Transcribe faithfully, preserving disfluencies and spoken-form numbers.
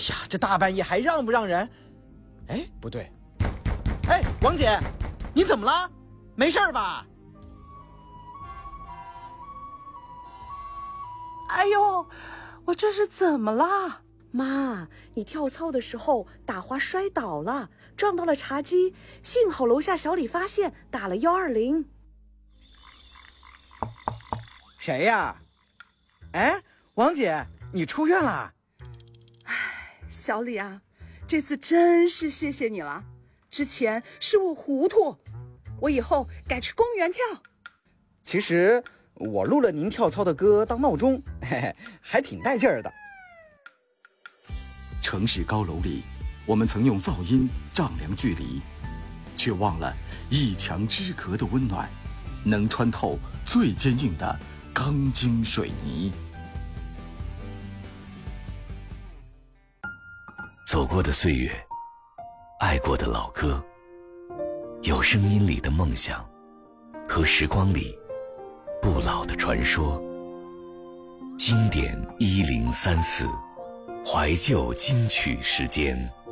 呀，这大半夜还让不让人？哎，不对。哎，王姐，你怎么了？没事吧？ 哎呦，我这是怎么了？ 妈，你跳操的时候打滑摔倒了，撞到了茶几，幸好楼下小李发现，打了一二零。 谁呀？哎，王姐，你出院了？ 哎，小李啊，这次真是谢谢你了。之前是我糊涂，我以后改去公园跳。 其实我录了您跳操的歌当闹钟，嘿嘿，还挺带劲儿的。 城市高楼里，我们曾用噪音丈量距离，却忘了一墙之隔的温暖，能穿透最坚硬的钢筋水泥。 走过的岁月，爱过的老歌，有声音里的梦想，和时光里不老的传说。经典一零三四，怀旧金曲时间。